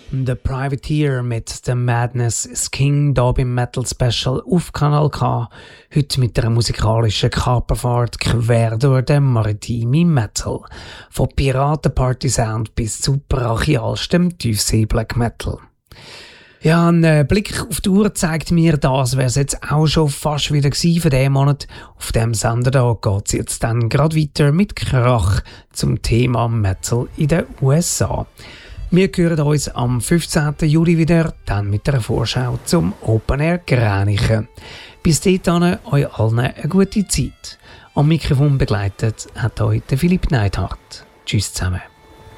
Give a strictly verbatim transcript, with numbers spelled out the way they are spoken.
The Privateer mit The Madness is King hier beim Metal Special auf Kanal K. Heute mit einer musikalischen Kaperfahrt quer durch den maritimen Metal. Von Piratenparty-Sound bis zu brachialstem Tiefsee-Black Metal. Ja, ein äh, Blick auf die Uhr zeigt mir, das wäre es jetzt auch schon fast wieder gewesen für diesen Monat. Auf dem Sender da geht es jetzt dann gerade weiter mit Krach zum Thema Metal in den U S A. Wir hören uns am fünfzehnten Juli wieder, dann mit einer Vorschau zum Open Air Gränichen. Bis dahin euch allen eine gute Zeit. Am Mikrofon begleitet hat euch Philipp Neidhardt. Tschüss zusammen.